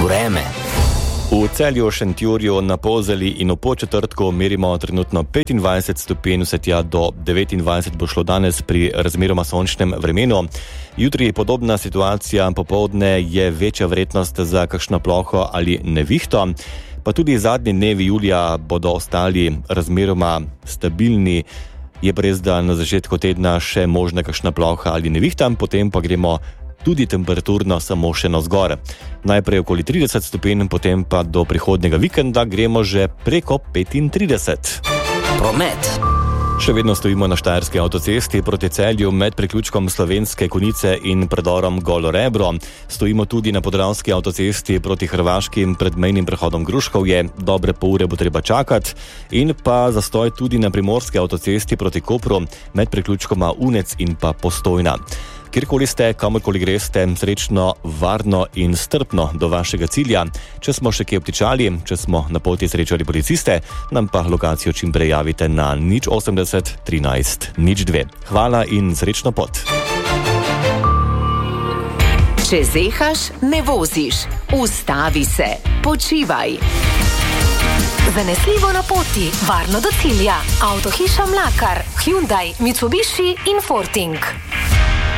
Vreme. V Celju, Šentjurju, na Polzeli in v Podčetrtku merimo trenutno 25 stopinj, vse tja do 29 bo šlo danes pri razmeroma sončnem vremenu. Jutri je podobna situacija, popoldne je večja verjetnost za kakšno ploho ali nevihto, pa tudi zadnji dnevi julija bodo ostali razmeroma stabilni. Je pa res, da na začetku tedna še možna kakšna ploha ali nevihta, potem pa gremo tudi temperaturno samo še navzgor. Najprej okoli 30 stopinj, potem pa do prihodnjega vikenda gremo že preko 35. Promet. Še vedno stojimo na štajerski avtocesti proti Celju med priključkom Slovenske Konjice in predorom Golo Rebro. Stojimo tudi na podravski avtocesti proti hrvaškim pred mejnim prehodom Gruškovje. Dobre pol ure bo treba čakati. In pa zastoj tudi na primorski avtocesti proti Kopru med priključkoma Unec in pa Postojna. Kjerkoli ste, kamorkoli greste, srečno, varno in strpno do vašega cilja. Če smo še kje obtičali, če smo na poti srečali policiste, nam pa lokacijo čim prej javite na 080 13 02. Hvala in srečno pot. Če zehaš, ne voziš. Ustavi se. Počivaj. Zanesljivo na poti, varno do cilja. Avtohiša Mlakar, Hyundai, Mitsubishi in Forting.